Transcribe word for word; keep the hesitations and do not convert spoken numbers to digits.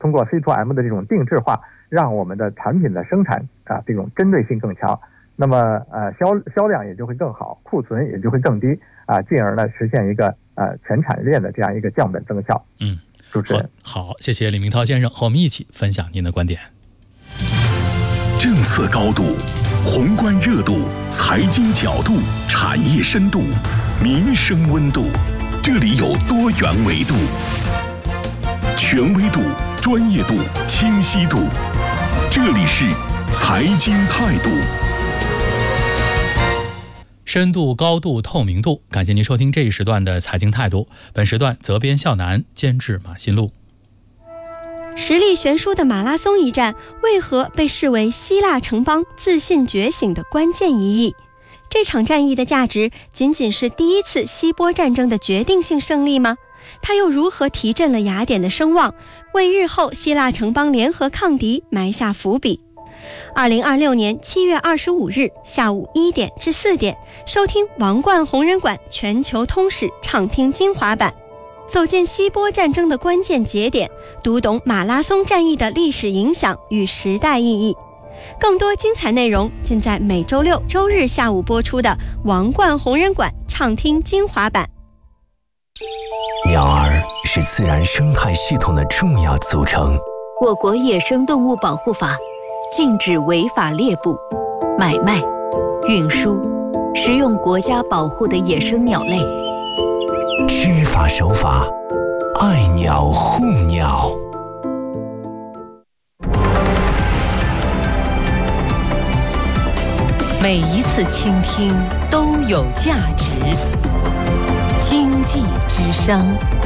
通过 C to M 的这种定制化，让我们的产品的生产啊这种针对性更强，那么呃销销量也就会更好，库存也就会更低啊，进而呢实现一个呃全产业链的这样一个降本增效。 嗯， 主持人好，谢谢李明涛先生和我们一起分享您的观点。 政策高度、宏观热度、财经角度、产业深度、民生温度，这里有多元维度，权威度、专业度、清晰度，这里是财经态度。 深度、高度、透明度，感谢您收听这一时段的财经态度。本时段责编笑南，监制马新路。 实力悬殊的马拉松一战，为何被视为希腊城邦自信觉醒的关键一役？这场战役的价值仅仅是第一次希波战争的决定性胜利吗？它又如何提振了雅典的声望，为日后希腊城邦联合抗敌埋下伏笔？二零二六年七月二十五日下午一点至四点，收听王冠红人馆全球通史畅听精华版，走进希波战争的关键节点，读懂马拉松战役的历史影响与时代意义。更多精彩内容尽在每周六周日下午播出的王冠红人馆畅听精华版。 鸟儿是自然生态系统的重要组成。 我国野生动物保护法禁止违法猎捕、买卖、运输、食用国家保护的野生鸟类。 知法守法，爱鸟护鸟。 每一次倾听都有价值。经济之声。